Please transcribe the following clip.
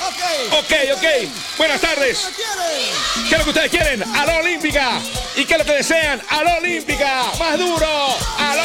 Ok. Buenas tardes. ¿Qué es lo que ustedes quieren? A la Olímpica. ¿Y qué es lo que desean? A la Olímpica. Más duro. A la